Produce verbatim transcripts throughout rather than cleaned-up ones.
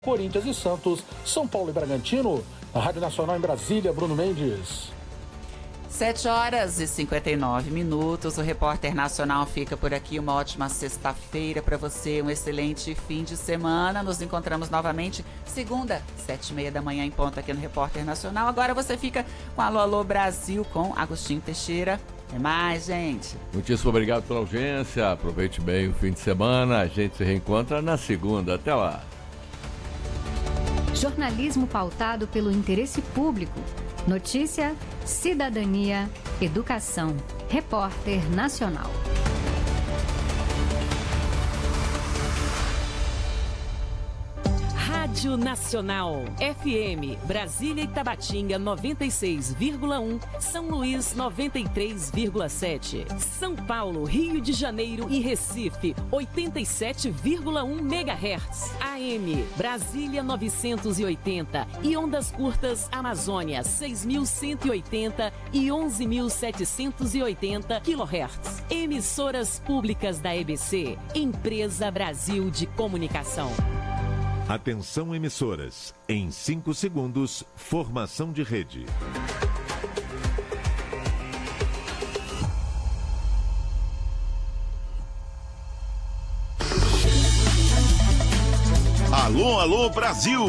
Corinthians e Santos, São Paulo e Bragantino. A Rádio Nacional em Brasília, Bruno Mendes. sete horas e cinquenta e nove minutos. O Repórter Nacional fica por aqui. Uma ótima sexta-feira para você. Um excelente fim de semana. Nos encontramos novamente segunda, sete e meia da manhã em ponto aqui no Repórter Nacional. Agora você fica com Alô Alô Brasil com Agostinho Teixeira. Até mais, gente. Muitíssimo obrigado pela audiência. Aproveite bem o fim de semana. A gente se reencontra na segunda. Até lá. Jornalismo pautado pelo interesse público. Notícia, cidadania, educação. Repórter Nacional. Rádio Nacional, F M, Brasília e Tabatinga noventa e seis vírgula um, São Luís noventa e três vírgula sete, São Paulo, Rio de Janeiro e Recife oitenta e sete vírgula um megahertz, A M, Brasília novecentos e oitenta e ondas curtas Amazônia seis mil cento e oitenta e onze mil setecentos e oitenta quilohertz. Emissoras públicas da E B C, Empresa Brasil de Comunicação. Atenção emissoras, em cinco segundos, formação de rede. Alô, alô, Brasil!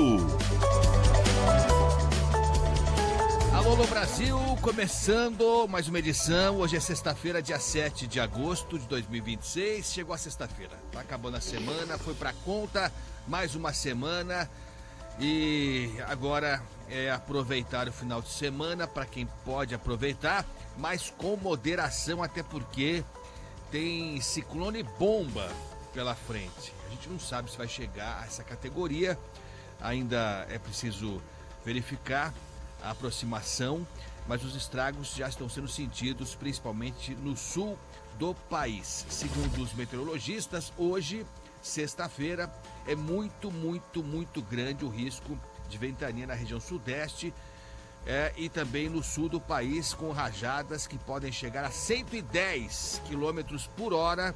Alô, alô, Brasil, começando mais uma edição. Hoje é sexta-feira, dia sete de agosto de dois mil e vinte e seis. Chegou a sexta-feira, tá acabando a semana, foi pra conta. Mais uma semana e agora é aproveitar o final de semana para quem pode aproveitar, mas com moderação, até porque tem ciclone bomba pela frente. A gente não sabe se vai chegar a essa categoria, ainda é preciso verificar a aproximação, mas os estragos já estão sendo sentidos, principalmente no sul do país. Segundo os meteorologistas, hoje, sexta-feira, é muito, muito, muito grande o risco de ventania na região sudeste é, e também no sul do país, com rajadas que podem chegar a cento e dez quilômetros por hora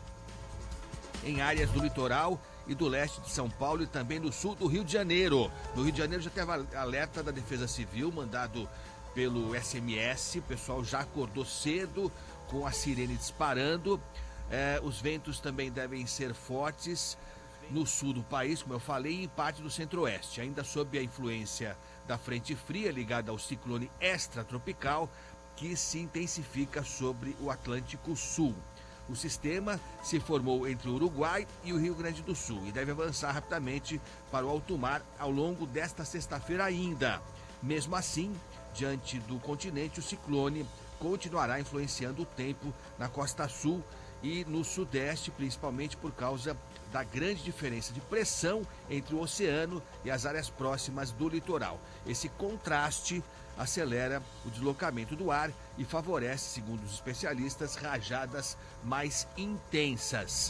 em áreas do litoral e do leste de São Paulo e também no sul do Rio de Janeiro. No Rio de Janeiro já teve alerta da Defesa Civil, mandado pelo S M S. O pessoal já acordou cedo com a sirene disparando. É, os ventos também devem ser fortes no sul do país, como eu falei, e em parte do centro-oeste, ainda sob a influência da frente fria ligada ao ciclone extratropical que se intensifica sobre o Atlântico Sul. O sistema se formou entre o Uruguai e o Rio Grande do Sul e deve avançar rapidamente para o alto mar ao longo desta sexta-feira ainda. Mesmo assim, diante do continente, o ciclone continuará influenciando o tempo na costa sul e no sudeste, principalmente por causa da grande diferença de pressão entre o oceano e as áreas próximas do litoral. Esse contraste acelera o deslocamento do ar e favorece, segundo os especialistas, rajadas mais intensas.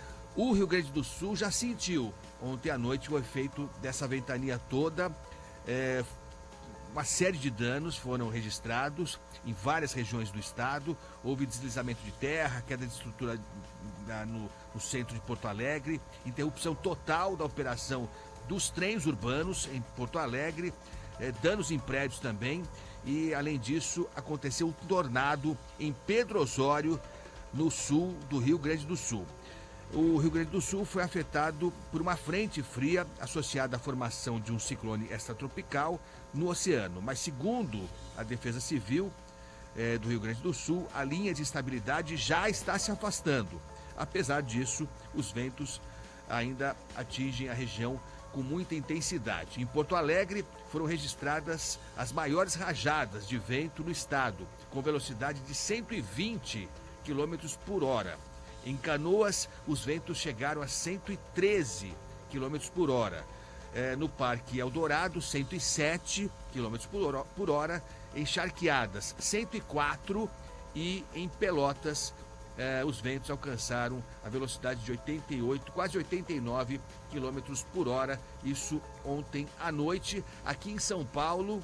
O Rio Grande do Sul já sentiu ontem à noite o efeito dessa ventania toda. É, uma série de danos foram registrados em várias regiões do estado. Houve deslizamento de terra, queda de estrutura na, no, no centro de Porto Alegre, interrupção total da operação dos trens urbanos em Porto Alegre, eh, danos em prédios também. E, além disso, aconteceu um tornado em Pedro Osório, no sul do Rio Grande do Sul. O Rio Grande do Sul foi afetado por uma frente fria associada à formação de um ciclone extratropical no oceano. Mas, segundo a Defesa Civil eh, do Rio Grande do Sul, a linha de estabilidade já está se afastando. Apesar disso, os ventos ainda atingem a região com muita intensidade. Em Porto Alegre, foram registradas as maiores rajadas de vento no estado, com velocidade de cento e vinte quilômetros por hora. Em Canoas, os ventos chegaram a cento e treze quilômetros por hora. É, no Parque Eldorado, cento e sete quilômetros por hora. Em Charqueadas, cento e quatro. E em Pelotas, é, os ventos alcançaram a velocidade de oitenta e oito, quase oitenta e nove quilômetros por hora. Isso ontem à noite. Aqui em São Paulo,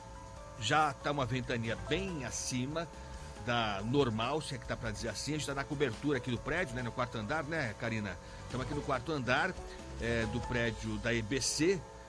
já está uma ventania bem acima da normal, se é que tá para dizer assim. A gente está na cobertura aqui do prédio, né, no quarto andar, né, Karina? Estamos aqui no quarto andar é, do prédio da E B C,